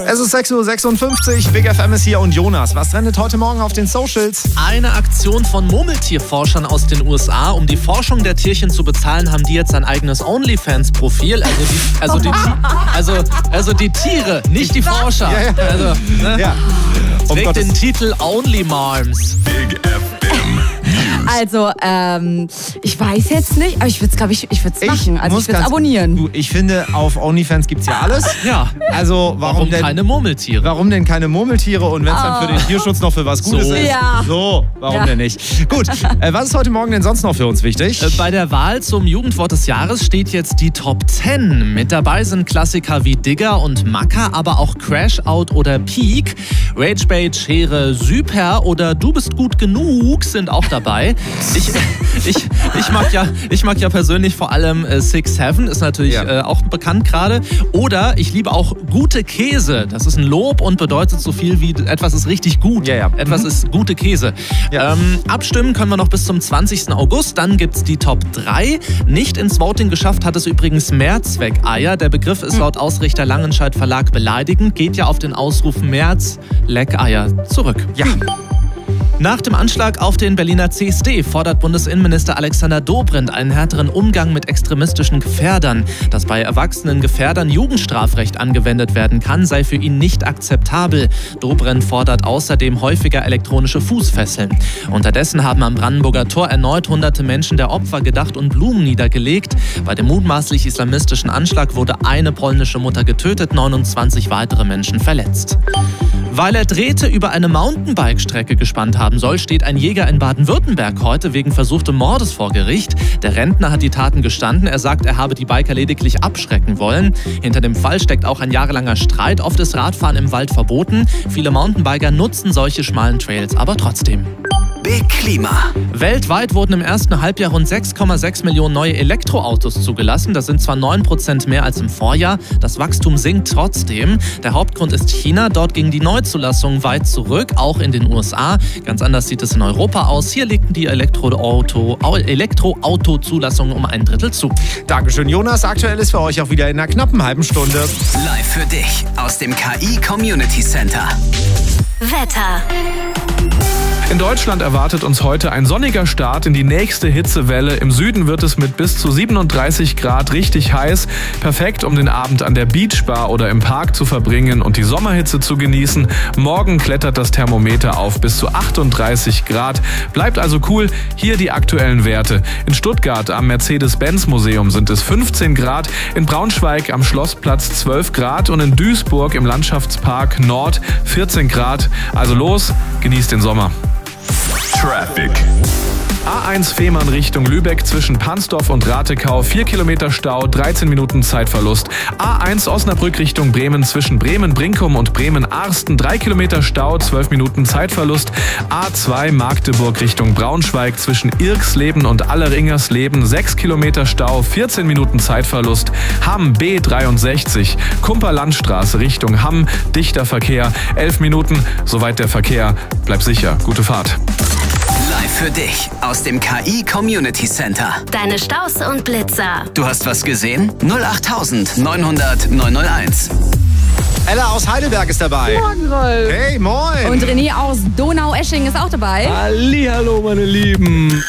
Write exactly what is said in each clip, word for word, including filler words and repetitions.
Es ist sechs Uhr sechsundfünfzig, Big F M ist hier und Jonas. Was trendet heute Morgen auf den Socials? Eine Aktion von Murmeltierforschern aus den U S A. Um die Forschung der Tierchen zu bezahlen, haben die jetzt ein eigenes OnlyFans-Profil. Also die, also, die, also, also die Tiere, nicht die Forscher. Ja, ja. Also, ne? Ja. Um Trägt Gottes- den Titel Only Marms. Big F M News. Also, ähm, ich weiß jetzt nicht, aber ich würde es, glaube ich, ich würde es machen. Also muss ich würde es ganz- abonnieren. Du, ich finde, auf OnlyFans gibt's ja alles. Ja. Also warum, Warum denn keine Murmeltiere? Warum denn keine Murmeltiere? Und wenn es dann für den Tierschutz noch für was Gutes So. ist, Ja. so, warum Ja. denn nicht? Gut, äh, was ist heute Morgen denn sonst noch für uns wichtig? Äh, Bei der Wahl zum Jugendwort des Jahres steht jetzt die Top zehn. Mit dabei sind Klassiker wie Digger und Macker, aber auch Crash Out oder Peak. Ragebait, Schere, Super oder Du bist gut genug sind auch dabei. Ich, ich, ich, mag, ja, ich mag ja persönlich vor allem äh, Six Seven, ist natürlich Ja. äh, auch bekannt gerade. Oder ich liebe auch gute Käse. Das ist ein Lob und bedeutet so viel wie etwas ist richtig gut. Ja, ja. Etwas Mhm. ist gute Käse. Ja. Ähm, abstimmen können wir noch bis zum zwanzigsten August. Dann gibt es die Top drei. Nicht ins Voting geschafft hat es übrigens Mehrzweckeier. Der Begriff ist laut Ausrichter Langenscheidt Verlag beleidigend. Geht ja auf den Ausruf Mehrs Leckeier zurück. Ja. Nach dem Anschlag auf den Berliner C S D fordert Bundesinnenminister Alexander Dobrindt einen härteren Umgang mit extremistischen Gefährdern. Dass bei erwachsenen Gefährdern Jugendstrafrecht angewendet werden kann, sei für ihn nicht akzeptabel. Dobrindt fordert außerdem häufiger elektronische Fußfesseln. Unterdessen haben am Brandenburger Tor erneut hunderte Menschen der Opfer gedacht und Blumen niedergelegt. Bei dem mutmaßlich islamistischen Anschlag wurde eine polnische Mutter getötet, neunundzwanzig weitere Menschen verletzt. Weil er Drähte über eine Mountainbike-Strecke gespannt haben soll, steht ein Jäger in Baden-Württemberg heute wegen versuchtem Mordes vor Gericht. Der Rentner hat die Taten gestanden. Er sagt, er habe die Biker lediglich abschrecken wollen. Hinter dem Fall steckt auch ein jahrelanger Streit. Oft ist Radfahren im Wald verboten. Viele Mountainbiker nutzen solche schmalen Trails aber trotzdem. Big Klima. Weltweit wurden im ersten Halbjahr rund sechs Komma sechs Millionen neue Elektroautos zugelassen. Das sind zwar neun Prozent mehr als im Vorjahr, das Wachstum sinkt trotzdem. Der Hauptgrund ist China. Dort gingen die Neuzulassungen weit zurück, auch in den U S A. Ganz anders sieht es in Europa aus. Hier legten die Elektroauto, Elektroauto-Zulassungen um ein Drittel zu. Dankeschön, Jonas. Aktuell ist für euch auch wieder in einer knappen halben Stunde. Live für dich aus dem K I Community Center. Wetter. In Deutschland erwartet uns heute ein sonniger Start in die nächste Hitzewelle. Im Süden wird es mit bis zu siebenunddreißig Grad richtig heiß. Perfekt, um den Abend an der Beachbar oder im Park zu verbringen und die Sommerhitze zu genießen. Morgen klettert das Thermometer auf bis zu achtunddreißig Grad. Bleibt also cool. Hier die aktuellen Werte. In Stuttgart am Mercedes-Benz-Museum sind es fünfzehn Grad. In Braunschweig am Schlossplatz zwölf Grad und in Duisburg im Landschaftspark Nord vierzehn Grad. Also los, genießt den Sommer. Traffic. A eins Fehmarn Richtung Lübeck zwischen Pansdorf und Ratekau, vier Kilometer Stau, dreizehn Minuten Zeitverlust. A eins Osnabrück Richtung Bremen zwischen Bremen-Brinkum und Bremen-Arsten, drei Kilometer Stau, zwölf Minuten Zeitverlust. A zwei Magdeburg Richtung Braunschweig zwischen Irksleben und Alleringersleben, sechs Kilometer Stau, vierzehn Minuten Zeitverlust. Hamm B dreiundsechzig, Kumperlandstraße Richtung Hamm, dichter Verkehr, elf Minuten, soweit der Verkehr. Bleib sicher, gute Fahrt. Live für dich aus dem K I Community Center. Deine Staus und Blitzer. Du hast was gesehen? null acht neunhundert neunhunderteins. Ella aus Heidelberg ist dabei. Morgen, Rolf. Hey, moin. Und René aus Donau-Esching ist auch dabei. Hallihallo, meine Lieben.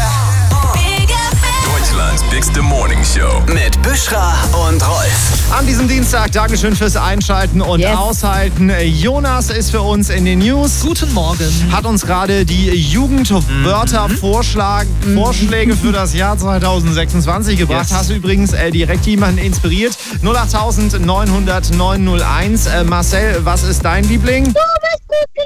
Deutschlands bigste Morning Show. Mit Büschra und Rolf. An diesem Dienstag, Dankeschön fürs Einschalten und Yes. Aushalten. Jonas ist für uns in den News. Guten Morgen. Hat uns gerade die Jugendwörter-Vorschläge Vorschläge für das Jahr zweitausendsechsundzwanzig gebracht. Yes. Hast du übrigens äh, direkt jemanden inspiriert. null acht neunhundert neunhundert neunhunderteins. Äh, Marcel, was ist dein Liebling? Du bist gut